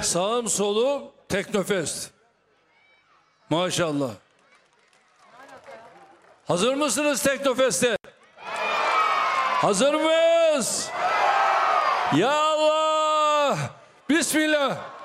Sağım solum Teknofest. Maşallah. Hazır mısınız Teknofest'e? Hazır mıyız? Ya Allah! Bismillah!